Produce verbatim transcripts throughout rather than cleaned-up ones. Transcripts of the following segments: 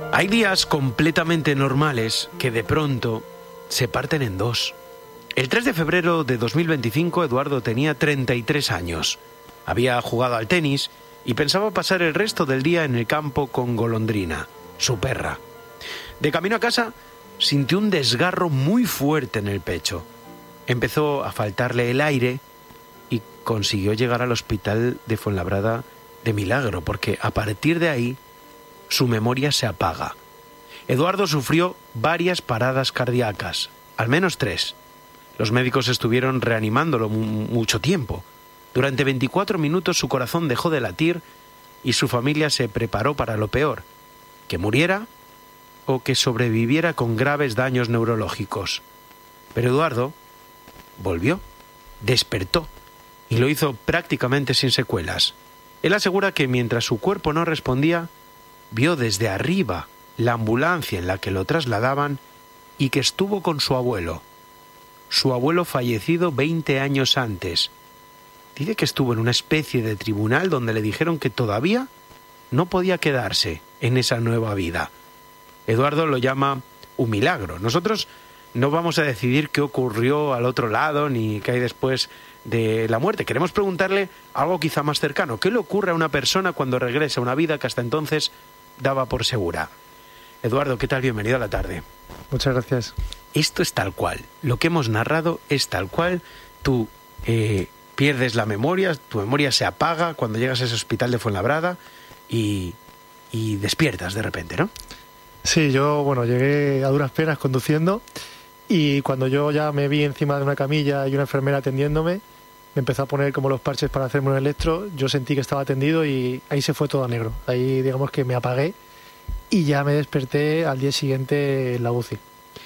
Hay días completamente normales que de pronto se parten en dos. El tres de febrero de dos mil veinticinco, Eduardo tenía treinta y tres años. Había jugado al tenis y pensaba pasar el resto del día en el campo con Golondrina, su perra. De camino a casa, sintió un desgarro muy fuerte en el pecho. Empezó a faltarle el aire y consiguió llegar al hospital de Fuenlabrada de milagro, porque a partir de ahí su memoria se apaga. Eduardo sufrió varias paradas cardíacas, al menos tres. Los médicos estuvieron reanimándolo mucho tiempo. Durante veinticuatro minutos su corazón dejó de latir y su familia se preparó para lo peor, que muriera o que sobreviviera con graves daños neurológicos. Pero Eduardo volvió, despertó y lo hizo prácticamente sin secuelas. Él asegura que mientras su cuerpo no respondía, vio desde arriba la ambulancia en la que lo trasladaban y que estuvo con su abuelo. Su abuelo fallecido veinte años antes. Dice que estuvo en una especie de tribunal donde le dijeron que todavía no podía quedarse en esa nueva vida. Eduardo lo llama un milagro. Nosotros no vamos a decidir qué ocurrió al otro lado ni qué hay después de la muerte. Queremos preguntarle algo quizá más cercano. ¿Qué le ocurre a una persona cuando regresa a una vida que hasta entonces daba por segura? Eduardo, ¿qué tal? Bienvenido a la tarde. Muchas gracias. Esto es tal cual. Lo que hemos narrado es tal cual. Tú eh, pierdes la memoria, tu memoria se apaga cuando llegas a ese hospital de Fuenlabrada y, y despiertas de repente, ¿no? Sí, yo, bueno, llegué a duras penas conduciendo y cuando yo ya me vi encima de una camilla y una enfermera atendiéndome, me empezó a poner como los parches para hacerme un electro, yo sentí que estaba atendido y ahí se fue todo a negro. Ahí, digamos que me apagué y ya me desperté al día siguiente en la U C I.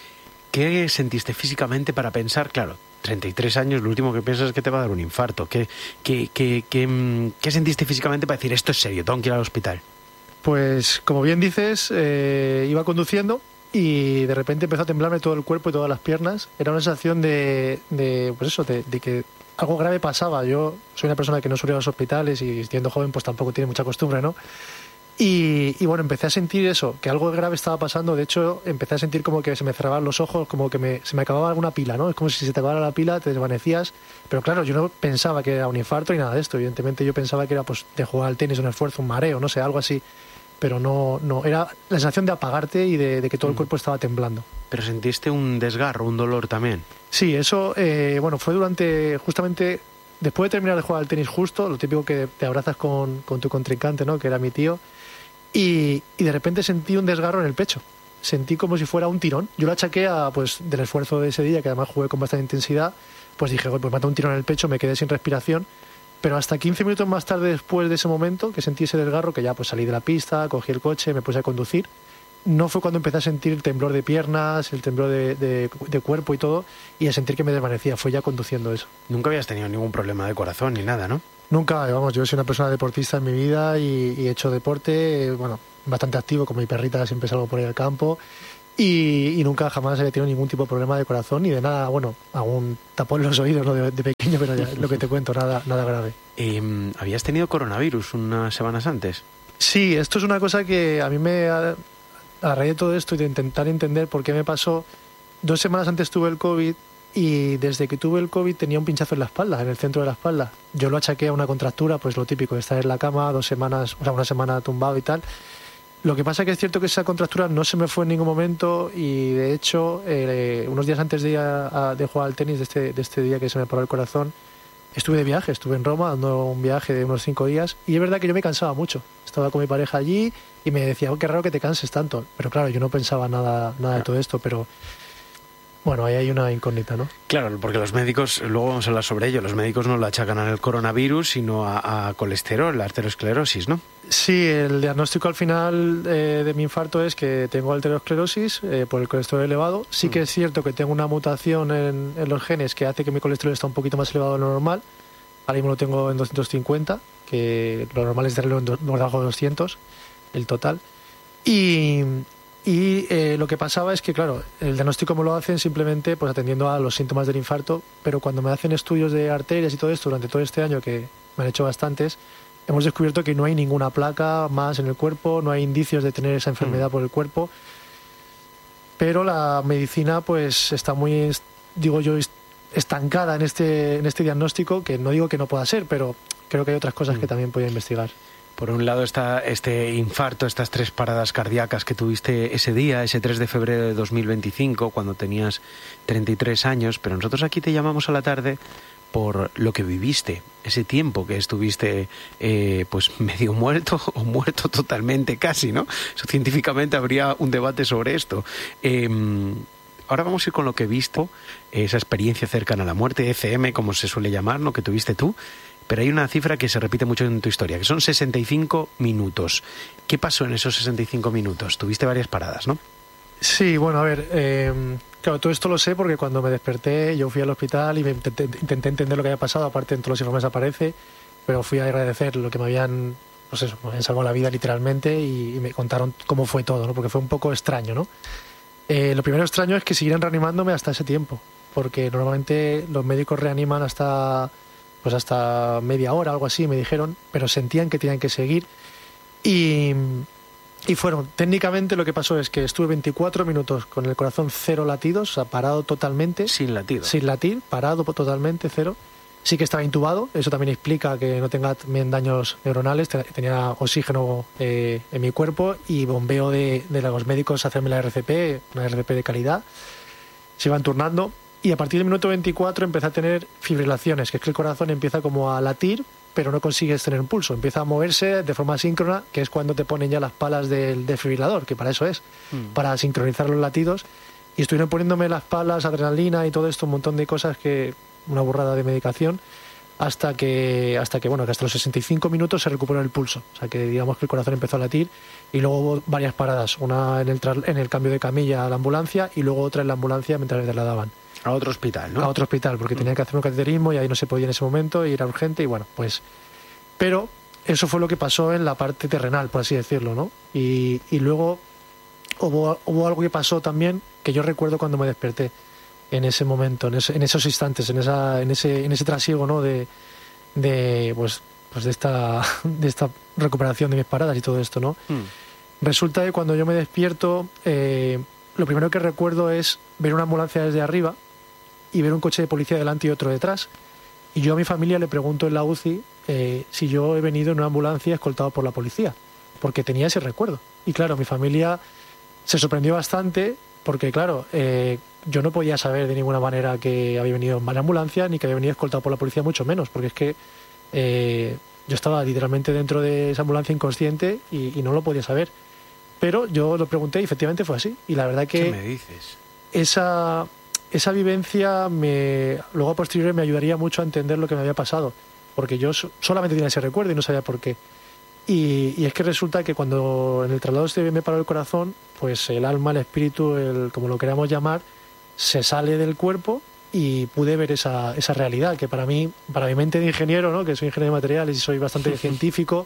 ¿Qué sentiste físicamente para pensar? Claro, treinta y tres años, lo último que piensas es que te va a dar un infarto. ¿Qué, qué, qué, qué, qué sentiste físicamente para decir esto es serio, tengo que ir al hospital? Pues, como bien dices, eh, iba conduciendo y de repente empezó a temblarme todo el cuerpo y todas las piernas. Era una sensación de, de pues eso, de, de que algo grave pasaba. Yo soy una persona que no suele ir a los hospitales y siendo joven pues tampoco tiene mucha costumbre, ¿no? Y, y bueno, empecé a sentir eso, que algo grave estaba pasando. De hecho, empecé a sentir como que se me cerraban los ojos, como que me, se me acababa alguna pila, ¿no? Es como si se te acabara la pila, te desvanecías. Pero claro, yo no pensaba que era un infarto ni nada de esto. Evidentemente yo pensaba que era pues de jugar al tenis, un esfuerzo, un mareo, no sé, algo así. Pero no, no, era la sensación de apagarte y de, de que todo el cuerpo estaba temblando. Pero sentiste un desgarro, un dolor también. Sí, eso, eh, bueno, fue durante, justamente, después de terminar de jugar al tenis justo, lo típico que te abrazas con, con tu contrincante, ¿no? Que era mi tío, y, y de repente sentí un desgarro en el pecho. Sentí como si fuera un tirón. Yo lo achaqué a, pues, del esfuerzo de ese día, que además jugué con bastante intensidad, pues dije, pues me mató un tirón en el pecho, me quedé sin respiración. Pero hasta quince minutos más tarde, después de ese momento, que sentí ese desgarro, que ya pues salí de la pista, cogí el coche, me puse a conducir, no fue cuando empecé a sentir el temblor de piernas, el temblor de, de, de cuerpo y todo, y a sentir que me desvanecía, fue ya conduciendo eso. Nunca habías tenido ningún problema de corazón ni nada, ¿no? Nunca, vamos, yo soy una persona deportista en mi vida y, y he hecho deporte, bueno, bastante activo, con mi perrita siempre salgo por ahí al campo. Y, y nunca jamás he tenido ningún tipo de problema de corazón ni de nada, bueno, algún tapón en los oídos, ¿no? de, de pequeño, pero ya lo que te cuento, nada, nada grave. Eh, ¿Habías tenido coronavirus unas semanas antes? Sí, esto es una cosa que a mí me, a, a raíz de todo esto y de intentar entender por qué me pasó, dos semanas antes tuve el COVID y desde que tuve el COVID tenía un pinchazo en la espalda, en el centro de la espalda. Yo lo achaqué a una contractura, pues lo típico, de estar en la cama dos semanas, o sea, una semana tumbado y tal. Lo que pasa es que es cierto que esa contractura no se me fue en ningún momento y de hecho eh, unos días antes de, ir a, a, de jugar al tenis, de este, de este día que se me paró el corazón, estuve de viaje, estuve en Roma dando un viaje de unos cinco días y es verdad que yo me cansaba mucho. Estaba con mi pareja allí y me decía, oh, qué raro que te canses tanto. Pero claro, yo no pensaba nada, nada de todo esto, pero bueno, ahí hay una incógnita, ¿no? Claro, porque los médicos, luego vamos a hablar sobre ello, los médicos no lo achacan al coronavirus, sino a, a colesterol, la arteriosclerosis, ¿no? Sí, el diagnóstico al final eh, de mi infarto es que tengo arteriosclerosis eh, por el colesterol elevado. Sí mm. que es cierto que tengo una mutación en, en los genes que hace que mi colesterol esté un poquito más elevado de lo normal. Ahora mismo lo tengo en doscientos cincuenta, que lo normal es tenerlo en do, debajo de doscientos, el total. Y... Y eh, lo que pasaba es que, claro, el diagnóstico me lo hacen simplemente pues atendiendo a los síntomas del infarto, pero cuando me hacen estudios de arterias y todo esto durante todo este año, que me han hecho bastantes, hemos descubierto que no hay ninguna placa más en el cuerpo, no hay indicios de tener esa enfermedad mm. por el cuerpo, pero la medicina pues está muy, digo yo, estancada en este, en este diagnóstico, que no digo que no pueda ser, pero creo que hay otras cosas mm. que también podía investigar. Por un lado está este infarto, estas tres paradas cardíacas que tuviste ese día, ese tres de febrero de dos mil veinticinco, cuando tenías treinta y tres años, pero nosotros aquí te llamamos a la tarde por lo que viviste, ese tiempo que estuviste eh, pues medio muerto o muerto totalmente casi, ¿no? Eso, científicamente habría un debate sobre esto. Eh, ahora vamos a ir con lo que viste, esa experiencia cercana a la muerte, E C M, como se suele llamar, ¿no? Que tuviste tú. Pero hay una cifra que se repite mucho en tu historia, que son sesenta y cinco minutos. ¿Qué pasó en esos sesenta y cinco minutos? Tuviste varias paradas, ¿no? Sí, bueno, a ver, eh, claro, todo esto lo sé porque cuando me desperté yo fui al hospital y me intenté, intenté entender lo que había pasado, aparte en todos los informes aparece, pero fui a agradecer lo que me habían, pues eso, me habían salvado la vida literalmente y, y me contaron cómo fue todo, ¿no? Porque fue un poco extraño, ¿no? Eh, lo primero extraño es que siguieran reanimándome hasta ese tiempo, porque normalmente los médicos reaniman hasta... pues hasta media hora, algo así, me dijeron, pero sentían que tenían que seguir. Y, y fueron, técnicamente lo que pasó es que estuve veinticuatro minutos con el corazón cero latidos, o sea, parado totalmente. Sin latido. Sin latir, parado totalmente, cero. Sí que estaba intubado, eso también explica que no tenga también daños neuronales, tenía oxígeno eh, en mi cuerpo y bombeo de, de los médicos a hacerme la R C P, una R C P de calidad. Se iban turnando. Y a partir del minuto veinticuatro empecé a tener fibrilaciones, que es que el corazón empieza como a latir, pero no consigues tener un pulso. Empieza a moverse de forma síncrona, que es cuando te ponen ya las palas del desfibrilador, que para eso es, mm. para sincronizar los latidos. Y estuvieron poniéndome las palas, adrenalina y todo esto, un montón de cosas, que una burrada de medicación, hasta que, hasta que bueno, que hasta los sesenta y cinco minutos se recuperó el pulso. O sea, que digamos que el corazón empezó a latir y luego hubo varias paradas, una en el, en el cambio de camilla a la ambulancia y luego otra en la ambulancia mientras me trasladaban. A otro hospital, ¿no? A otro hospital, porque mm. tenía que hacer un cateterismo y ahí no se podía en ese momento y era urgente y bueno, pues... Pero eso fue lo que pasó en la parte terrenal, por así decirlo, ¿no? Y, y luego hubo, hubo algo que pasó también que yo recuerdo cuando me desperté en ese momento, en, ese, en esos instantes, en esa en ese en ese trasiego, ¿no? De, de pues, pues de esta de esta recuperación de mis paradas y todo esto, ¿no? Mm. Resulta que cuando yo me despierto, eh, lo primero que recuerdo es ver una ambulancia desde arriba y ver un coche de policía delante y otro detrás. Y yo a mi familia le pregunto en la U C I eh, si yo he venido en una ambulancia escoltado por la policía, porque tenía ese recuerdo. Y claro, mi familia se sorprendió bastante porque, claro, eh, yo no podía saber de ninguna manera que había venido en una ambulancia ni que había venido escoltado por la policía, mucho menos, porque es que eh, yo estaba literalmente dentro de esa ambulancia inconsciente y, y no lo podía saber. Pero yo lo pregunté y efectivamente fue así. Y la verdad que... ¿Qué me dices? Esa... Esa vivencia me, luego a posteriori me ayudaría mucho a entender lo que me había pasado, porque yo so, solamente tenía ese recuerdo y no sabía por qué. Y, y es que resulta que cuando en el traslado este me paró el corazón, pues el alma, el espíritu, el, como lo queramos llamar, se sale del cuerpo y pude ver esa, esa realidad, que para mí, para mi mente de ingeniero, ¿no? Que soy ingeniero de materiales y soy bastante científico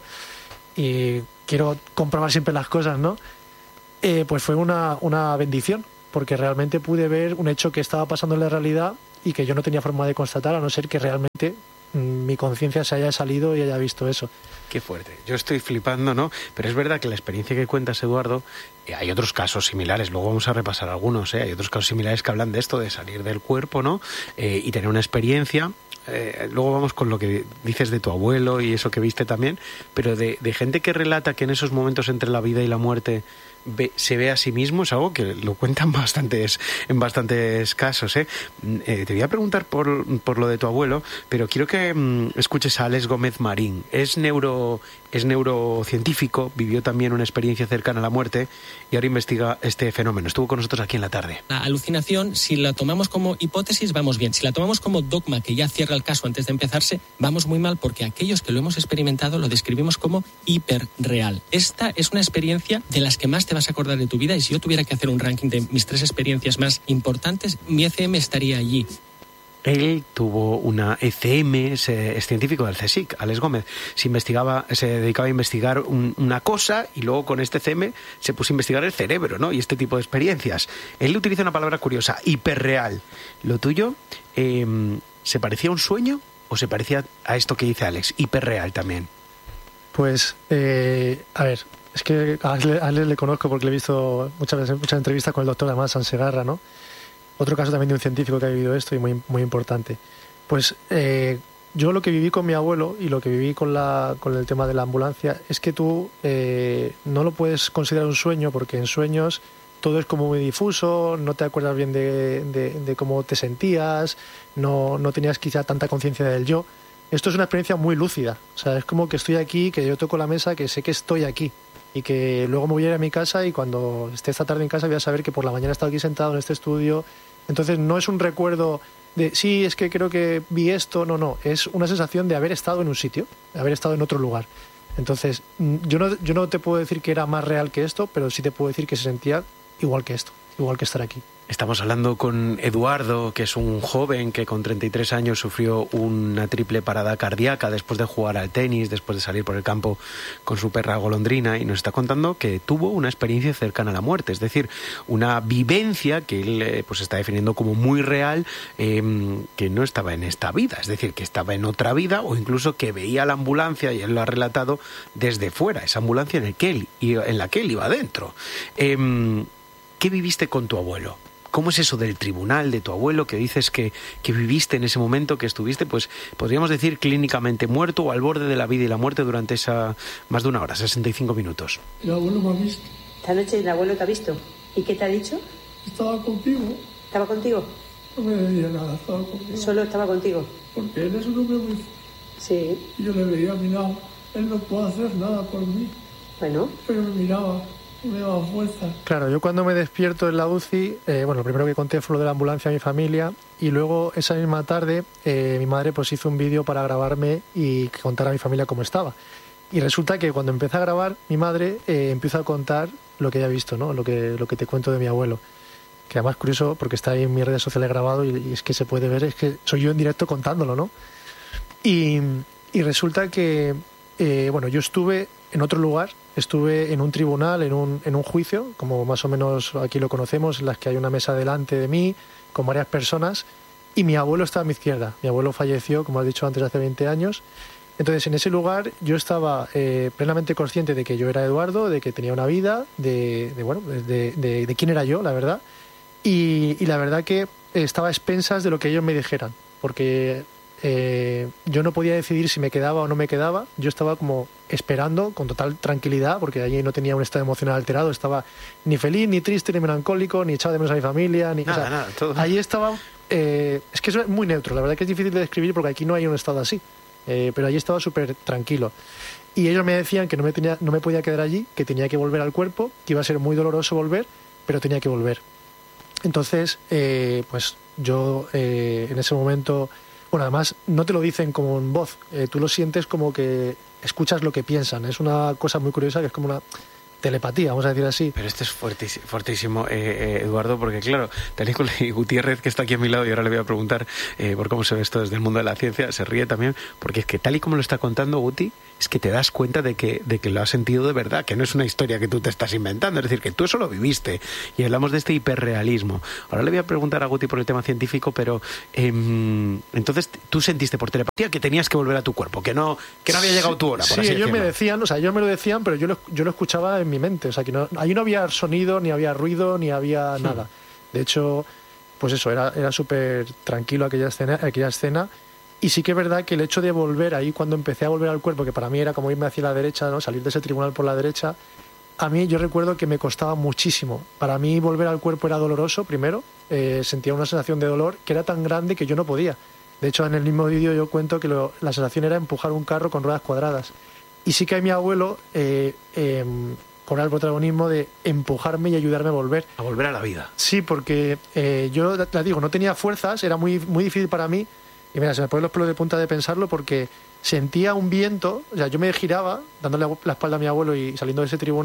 y quiero comprobar siempre las cosas, ¿no? Eh, pues fue una, una bendición, porque realmente pude ver un hecho que estaba pasando en la realidad y que yo no tenía forma de constatar, a no ser que realmente mmm, mi conciencia se haya salido y haya visto eso. Qué fuerte. Yo estoy flipando, ¿no? Pero es verdad que la experiencia que cuentas, Eduardo, eh, hay otros casos similares, luego vamos a repasar algunos, ¿eh? Hay otros casos similares que hablan de esto, de salir del cuerpo, ¿no? Eh, y tener una experiencia. Eh, luego vamos con lo que dices de tu abuelo y eso que viste también, pero de, de gente que relata que en esos momentos entre la vida y la muerte ve, se ve a sí mismo, es algo que lo cuentan bastantes, en bastantes casos, ¿eh? Eh, te voy a preguntar por, por lo de tu abuelo, pero quiero que mm, escuches a Alex Gómez Marín. Es neuro, es neurocientífico, vivió también una experiencia cercana a la muerte y ahora investiga este fenómeno. Estuvo con nosotros aquí en la tarde. La alucinación, si la tomamos como hipótesis, vamos bien. Si la tomamos como dogma que ya cierra el caso antes de empezarse, vamos muy mal, porque aquellos que lo hemos experimentado lo describimos como hiperreal. Esta es una experiencia de las que más te vas a acordar de tu vida, y si yo tuviera que hacer un ranking de mis tres experiencias más importantes, mi E C M estaría allí. Él tuvo una E C M, es, es científico del CSIC, Alex Gómez. Se investigaba, se dedicaba a investigar un, una cosa y luego con este E C M se puso a investigar el cerebro, ¿no? Y este tipo de experiencias. Él utiliza una palabra curiosa, hiperreal. ¿Lo tuyo eh, se parecía a un sueño o se parecía a esto que dice Alex, hiperreal también? Pues, eh, a ver, es que a Ale, a Ale le conozco porque le he visto muchas veces muchas entrevistas con el doctor además Sansegarra, ¿no? Otro caso también de un científico que ha vivido esto y muy, muy importante. Pues eh, yo lo que viví con mi abuelo y lo que viví con, la, con el tema de la ambulancia es que tú eh, no lo puedes considerar un sueño porque en sueños todo es como muy difuso, no te acuerdas bien de, de, de cómo te sentías, no, no tenías quizá tanta conciencia del yo. Esto es una experiencia muy lúcida, o sea, es como que estoy aquí, que yo toco la mesa, que sé que estoy aquí y que luego me voy a ir a mi casa y cuando esté esta tarde en casa voy a saber que por la mañana he estado aquí sentado en este estudio. Entonces no es un recuerdo de, sí, es que creo que vi esto, no, no, es una sensación de haber estado en un sitio, de haber estado en otro lugar. Entonces, yo no, yo no te puedo decir que era más real que esto, pero sí te puedo decir que se sentía igual que esto, igual que estar aquí. Estamos hablando con Eduardo, que es un joven que con treinta y tres años sufrió una triple parada cardíaca después de jugar al tenis, después de salir por el campo con su perra Golondrina, y nos está contando que tuvo una experiencia cercana a la muerte, es decir, una vivencia que él eh, pues está definiendo como muy real, eh, que no estaba en esta vida, es decir, que estaba en otra vida o incluso que veía la ambulancia, y él lo ha relatado desde fuera, esa ambulancia en, el que él, en la que él iba adentro. Eh, ¿Qué viviste con tu abuelo? ¿Cómo es eso del tribunal, de tu abuelo, que dices que, que viviste en ese momento, que estuviste, pues podríamos decir clínicamente muerto o al borde de la vida y la muerte durante esa más de una hora, sesenta y cinco minutos? El abuelo me ha visto. Esta noche el abuelo te ha visto. ¿Y qué te ha dicho? Estaba contigo. ¿Estaba contigo? No me decía nada, estaba contigo. Solo estaba contigo. Porque él es un hombre muy fuerte. Sí. Y yo le veía a mi lado. Él no puede hacer nada por mí. Bueno. Pero me miraba. Me daba fuerza. Claro, yo cuando me despierto en la U C I, eh, bueno, lo primero que conté fue lo de la ambulancia a mi familia y luego esa misma tarde eh, mi madre pues hizo un vídeo para grabarme y contar a mi familia cómo estaba. Y resulta que cuando empecé a grabar, mi madre eh, empieza a contar lo que ella ha visto, ¿no? Lo que, lo que te cuento de mi abuelo. Que además es curioso porque está ahí en mis redes sociales grabado y, y es que se puede ver, es que soy yo en directo contándolo, ¿no? Y, y resulta que, eh, bueno, yo estuve en otro lugar. Estuve en un tribunal, en un, en un juicio, como más o menos aquí lo conocemos, en las que hay una mesa delante de mí, con varias personas, y mi abuelo estaba a mi izquierda. Mi abuelo falleció, como has dicho antes, hace veinte años. Entonces, en ese lugar yo estaba eh, plenamente consciente de que yo era Eduardo, de que tenía una vida, de, de bueno, de, de, de quién era yo, la verdad. Y, y la verdad que estaba a expensas de lo que ellos me dijeran, porque eh, yo no podía decidir si me quedaba o no me quedaba. Yo estaba como esperando con total tranquilidad, porque allí no tenía un estado emocional alterado, estaba ni feliz, ni triste, ni melancólico, ni echado de menos a mi familia, ni nada, o sea, nada, todo. Allí estaba, eh, es que es muy neutro, la verdad que es difícil de describir porque aquí no hay un estado así, eh, pero allí estaba súper tranquilo. Y ellos me decían que no me, tenía, no me podía quedar allí, que tenía que volver al cuerpo, que iba a ser muy doloroso volver, pero tenía que volver. Entonces, eh, pues yo eh, en ese momento, bueno, además no te lo dicen como en voz, eh, tú lo sientes como que escuchas lo que piensan. Es una cosa muy curiosa que es como una telepatía, vamos a decir así. Pero esto es fuertísimo, fuertísimo eh, eh, Eduardo, porque claro, Tanícula y Gutiérrez, que está aquí a mi lado, y ahora le voy a preguntar eh, por cómo se ve esto desde el mundo de la ciencia, se ríe también, porque es que tal y como lo está contando Guti, es que te das cuenta de que, de que lo has sentido de verdad, que no es una historia que tú te estás inventando, es decir, que tú eso lo viviste, y hablamos de este hiperrealismo. Ahora le voy a preguntar a Guti por el tema científico, pero eh, entonces tú sentiste por telepatía que tenías que volver a tu cuerpo, que no, que no había llegado tu hora, por sí, así ellos decirlo. me decían, o sea, ellos me lo decían, pero yo lo, yo lo escuchaba en mi mente, o sea, que no, ahí no había sonido, ni había ruido, ni había nada. Hmm. De hecho, pues eso, era, era súper tranquilo aquella escena, aquella escena. Y sí que es verdad que el hecho de volver ahí, cuando empecé a volver al cuerpo, que para mí era como irme hacia la derecha, ¿no? Salir de ese tribunal por la derecha, a mí yo recuerdo que me costaba muchísimo. Para mí volver al cuerpo era doloroso, primero, eh, sentía una sensación de dolor que era tan grande que yo no podía. De hecho, en el mismo vídeo yo cuento que lo, la sensación era empujar un carro con ruedas cuadradas. Y sí que a mi abuelo eh, eh, con el protagonismo de empujarme y ayudarme a volver. A volver a la vida. Sí, porque eh, yo, te digo, no tenía fuerzas, era muy, muy difícil para mí. Y mira, se me ponen los pelos de punta de pensarlo porque sentía un viento, o sea, yo me giraba, dándole la espalda a mi abuelo y saliendo de ese tribunal,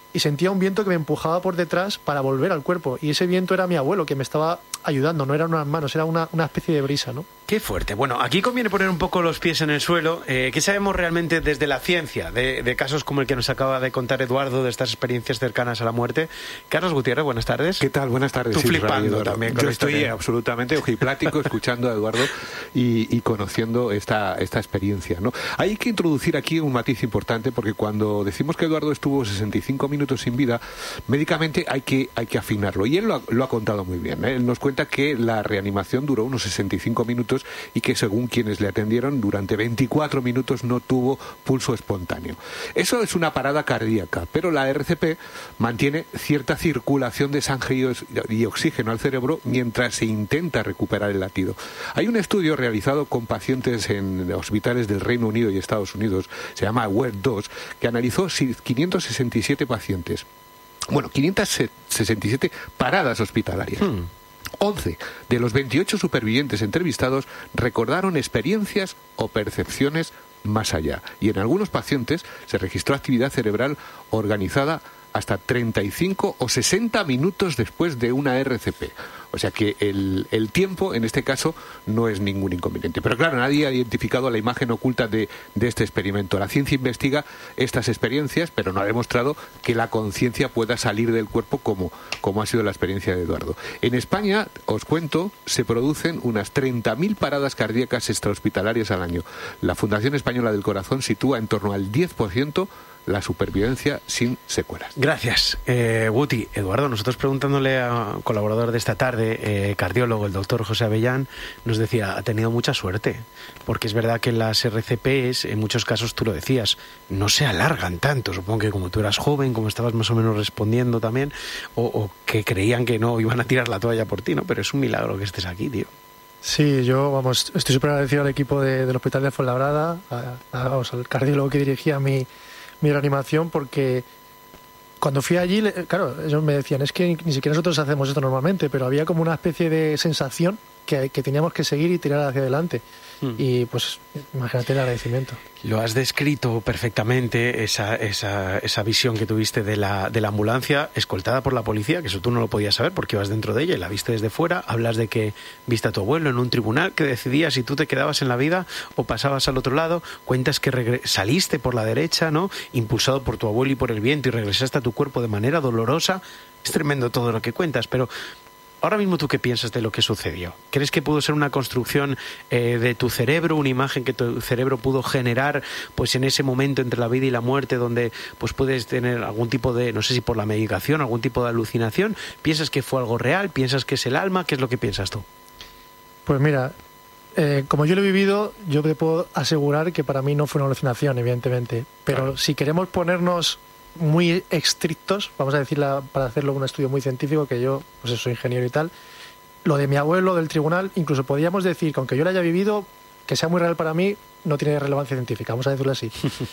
y sentía un viento que me empujaba por detrás para volver al cuerpo. Y ese viento era mi abuelo, que me estaba ayudando, no eran unas manos, era una, una especie de brisa, ¿no? Qué fuerte. Bueno, aquí conviene poner un poco los pies en el suelo. Eh, ¿Qué sabemos realmente desde la ciencia de, de casos como el que nos acaba de contar Eduardo, de estas experiencias cercanas a la muerte? Carlos Gutiérrez, buenas tardes. ¿Qué tal? Buenas tardes. Tú sí, flipando también con Yo la estoy historia. absolutamente ojiplático escuchando a Eduardo y, y conociendo esta, esta experiencia, ¿no? Hay que introducir aquí un matiz importante, porque cuando decimos que Eduardo estuvo sesenta y cinco minutos sin vida, médicamente hay que, hay que afinarlo. Y él lo ha, lo ha contado muy bien, ¿eh? Él nos cuenta que la reanimación duró unos sesenta y cinco minutos y que, según quienes le atendieron, durante veinticuatro minutos no tuvo pulso espontáneo. Eso es una parada cardíaca, pero la R C P mantiene cierta circulación de sangre y oxígeno al cerebro mientras se intenta recuperar el latido. Hay un estudio realizado con pacientes en hospitales del Reino Unido y Estados Unidos, se llama W E R dos, que analizó quinientos sesenta y siete pacientes. Bueno, quinientas sesenta y siete paradas hospitalarias. Hmm. once de los veintiocho supervivientes entrevistados recordaron experiencias o percepciones más allá. Y en algunos pacientes se registró actividad cerebral organizada hasta treinta y cinco o sesenta minutos después de una R C P. O sea que el, el tiempo, en este caso, no es ningún inconveniente. Pero claro, nadie ha identificado la imagen oculta de, de este experimento. La ciencia investiga estas experiencias, pero no ha demostrado que la conciencia pueda salir del cuerpo como, como ha sido la experiencia de Eduardo. En España, os cuento, se producen unas treinta mil paradas cardíacas extrahospitalarias al año. La Fundación Española del Corazón sitúa en torno al diez por ciento la supervivencia sin secuelas. Gracias, eh, Guti. Eduardo, nosotros preguntándole a un colaborador de esta tarde, eh, cardiólogo, el doctor José Avellán, nos decía, ha tenido mucha suerte, porque es verdad que las R C Pes, en muchos casos, tú lo decías, no se alargan tanto. Supongo que como tú eras joven, como estabas más o menos respondiendo también, o, o que creían que no iban a tirar la toalla por ti, ¿no? Pero es un milagro que estés aquí, tío. Sí, yo, vamos, estoy súper agradecido al equipo de, del Hospital de Fuenlabrada, a, a, vamos, al cardiólogo que dirigía mi mi reanimación, porque cuando fui allí, claro, ellos me decían, es que ni siquiera nosotros hacemos esto normalmente, pero había como una especie de sensación que, que teníamos que seguir y tirar hacia adelante. Hmm. Y pues imagínate el agradecimiento. Lo has descrito perfectamente, esa, esa, esa visión que tuviste de la, de la ambulancia escoltada por la policía, que eso tú no lo podías saber porque ibas dentro de ella y la viste desde fuera. Hablas de que viste a tu abuelo en un tribunal que decidía si tú te quedabas en la vida o pasabas al otro lado. Cuentas que regre- saliste por la derecha, ¿no? Impulsado por tu abuelo y por el viento, y regresaste a tu cuerpo de manera dolorosa. Es tremendo todo lo que cuentas, pero ahora mismo, ¿tú qué piensas de lo que sucedió? ¿Crees que pudo ser una construcción eh, de tu cerebro, una imagen que tu cerebro pudo generar pues en ese momento entre la vida y la muerte, donde pues puedes tener algún tipo de, no sé si por la medicación, algún tipo de alucinación? ¿Piensas que fue algo real? ¿Piensas que es el alma? ¿Qué es lo que piensas tú? Pues mira, eh, como yo lo he vivido, yo te puedo asegurar que para mí no fue una alucinación, evidentemente. Pero claro, si queremos ponernos muy estrictos, vamos a decirla, para hacerlo un estudio muy científico, que yo pues soy ingeniero y tal, lo de mi abuelo del tribunal, incluso podríamos decir que aunque yo lo haya vivido, que sea muy real para mí, no tiene relevancia científica, vamos a decirlo así.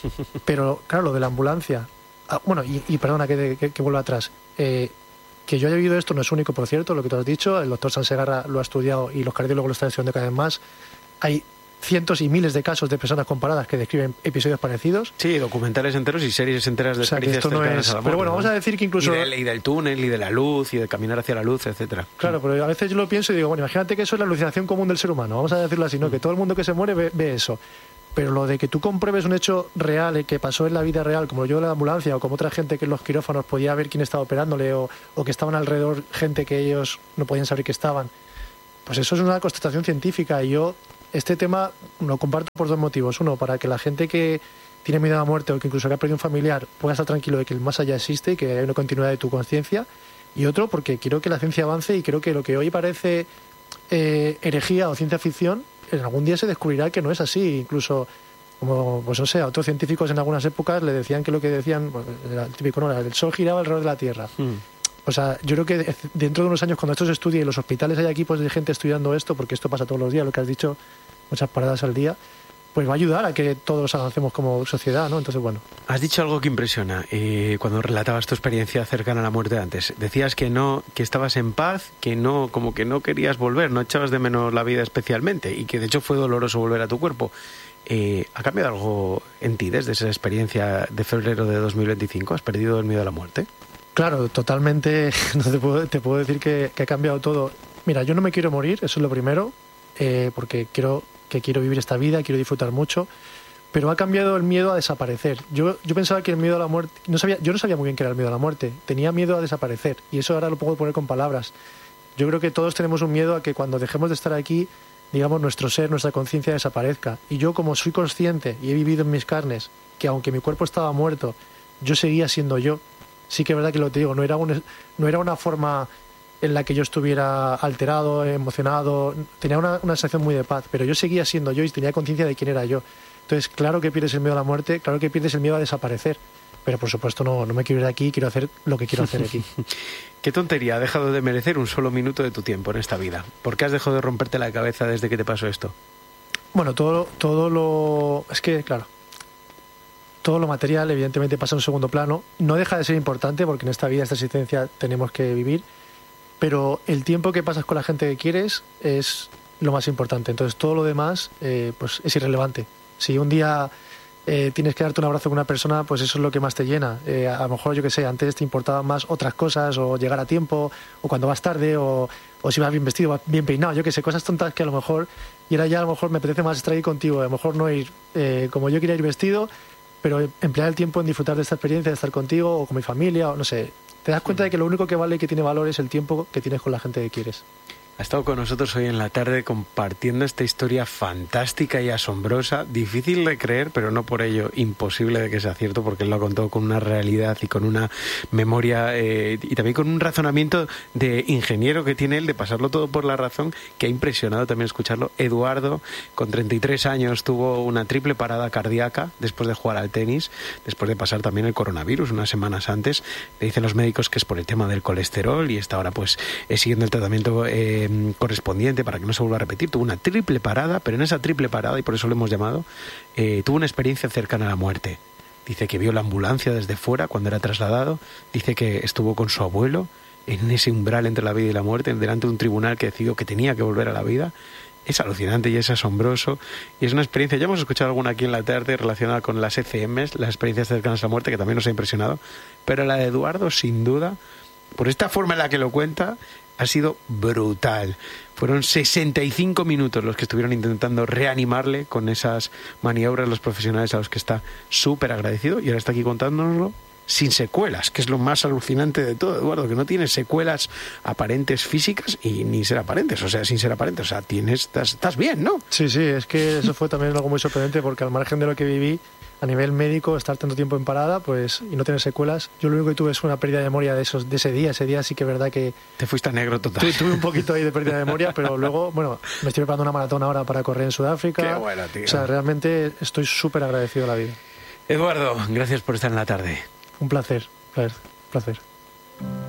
Pero claro, lo de la ambulancia, ah, bueno, y, y perdona que, que, que vuelva atrás, eh, que yo haya vivido esto no es único, por cierto, lo que tú has dicho, el doctor Sansegarra lo ha estudiado y los cardiólogos lo están estudiando cada vez más. Hay cientos y miles de casos de personas comparadas que describen episodios parecidos. Sí, documentales enteros y series enteras de o sea, experiencias esto no cercanas es... a la muerte. Pero bueno, ¿no? vamos a decir que incluso... Y del, y del túnel, y de la luz, y de caminar hacia la luz, etcétera. Claro, pero a veces yo lo pienso y digo, bueno, imagínate que eso es la alucinación común del ser humano, vamos a decirlo así, ¿no? Que todo el mundo que se muere ve, ve eso. Pero lo de que tú compruebes un hecho real, el que pasó en la vida real, como yo en la ambulancia, o como otra gente que en los quirófanos podía ver quién estaba operándole, o, o que estaban alrededor gente que ellos no podían saber que estaban, pues eso es una constatación científica. Y yo este tema lo comparto por dos motivos. Uno, para que la gente que tiene miedo a la muerte o que incluso que ha perdido un familiar pueda estar tranquilo de que el más allá existe y que hay una continuidad de tu conciencia. Y otro, porque quiero que la ciencia avance y creo que lo que hoy parece eh, herejía o ciencia ficción, en algún día se descubrirá que no es así. Incluso, como, pues no sé, a otros científicos en algunas épocas le decían que lo que decían, pues, era el típico, no, el sol giraba alrededor de la Tierra. Hmm. O sea, yo creo que dentro de unos años, cuando esto se estudie y los hospitales hay equipos de gente estudiando esto, porque esto pasa todos los días, lo que has dicho, muchas paradas al día, pues va a ayudar a que todos avancemos como sociedad, ¿no? Entonces, bueno. Has dicho algo que impresiona eh, cuando relatabas tu experiencia cercana a la muerte antes. Decías que no, que estabas en paz, que no, como que no querías volver, no echabas de menos la vida especialmente, y que de hecho fue doloroso volver a tu cuerpo. Eh, ¿Ha cambiado algo en ti desde esa experiencia de febrero de dos mil veinticinco? ¿Has perdido el miedo a la muerte? Claro, totalmente. No te puedo, te puedo decir que, que ha cambiado todo. Mira, yo no me quiero morir, eso es lo primero, eh, porque quiero que quiero vivir esta vida, quiero disfrutar mucho, pero ha cambiado el miedo a desaparecer. Yo, yo pensaba que el miedo a la muerte... No sabía, yo no sabía muy bien qué era el miedo a la muerte, tenía miedo a desaparecer, y eso ahora lo puedo poner con palabras. Yo creo que todos tenemos un miedo a que cuando dejemos de estar aquí, digamos, nuestro ser, nuestra conciencia desaparezca. Y yo, como soy consciente y he vivido en mis carnes que aunque mi cuerpo estaba muerto, yo seguía siendo yo. Sí que es verdad que lo te digo, no era, un, no era una forma en la que yo estuviera alterado, emocionado, tenía una, una sensación muy de paz, pero yo seguía siendo yo y tenía conciencia de quién era yo. Entonces, claro que pierdes el miedo a la muerte, claro que pierdes el miedo a desaparecer, pero por supuesto no, no me quiero ir de aquí, quiero hacer lo que quiero hacer aquí. ¿Qué tontería ha dejado de merecer un solo minuto de tu tiempo en esta vida? ¿Por qué has dejado de romperte la cabeza desde que te pasó esto? Bueno, todo, todo lo... Es que, claro, todo lo material evidentemente pasa a un segundo plano. No deja de ser importante porque en esta vida, esta existencia, tenemos que vivir, pero el tiempo que pasas con la gente que quieres es lo más importante. Entonces todo lo demás eh, pues es irrelevante. Si un día eh, tienes que darte un abrazo con una persona, pues eso es lo que más te llena. Eh, a lo mejor, yo qué sé, antes te importaban más otras cosas, o llegar a tiempo, o cuando vas tarde, o, o si vas bien vestido, vas bien peinado, yo qué sé, cosas tontas que a lo mejor, y ahora ya a lo mejor me apetece más estar ahí contigo, a lo mejor no ir eh, como yo quería ir vestido, pero emplear el tiempo en disfrutar de esta experiencia, de estar contigo, o con mi familia, o no sé. Te das cuenta de que lo único que vale y que tiene valor es el tiempo que tienes con la gente que quieres. Ha estado con nosotros hoy en la tarde compartiendo esta historia fantástica y asombrosa, difícil de creer, pero no por ello imposible de que sea cierto, porque él lo ha contado con una realidad y con una memoria eh, y también con un razonamiento de ingeniero que tiene él, de pasarlo todo por la razón, que ha impresionado también escucharlo. Eduardo, con treinta y tres años, tuvo una triple parada cardíaca después de jugar al tenis, después de pasar también el coronavirus unas semanas antes. Le dicen los médicos que es por el tema del colesterol y está ahora pues eh, siguiendo el tratamiento eh, correspondiente para que no se vuelva a repetir. Tuvo una triple parada, pero en esa triple parada, y por eso lo hemos llamado, eh, tuvo una experiencia cercana a la muerte. Dice que vio la ambulancia desde fuera cuando era trasladado, dice que estuvo con su abuelo en ese umbral entre la vida y la muerte, delante de un tribunal que decidió que tenía que volver a la vida. Es alucinante y es asombroso, y es una experiencia, ya hemos escuchado alguna aquí en la tarde relacionada con las E C Ms, las experiencias cercanas a la muerte, que también nos ha impresionado, pero la de Eduardo, sin duda, por esta forma en la que lo cuenta, ha sido brutal. Fueron sesenta y cinco minutos los que estuvieron intentando reanimarle con esas maniobras los profesionales a los que está súper agradecido, y ahora está aquí contándonoslo sin secuelas, que es lo más alucinante de todo, Eduardo, que no tienes secuelas aparentes físicas y ni ser aparentes, o sea, sin ser aparentes, o sea, tienes, estás, estás bien, ¿no? Sí, sí, es que eso fue también algo muy sorprendente, porque al margen de lo que viví a nivel médico, estar tanto tiempo en parada, pues, y no tener secuelas, yo lo único que tuve es una pérdida de memoria de esos, de ese día, ese día sí que es verdad que... Te fuiste a negro total. Tuve un poquito ahí de pérdida de memoria, pero luego, bueno, me estoy preparando una maratón ahora para correr en Sudáfrica. Qué bueno, tío. O sea, realmente estoy súper agradecido a la vida. Eduardo, gracias por estar en la tarde. Un placer, un placer.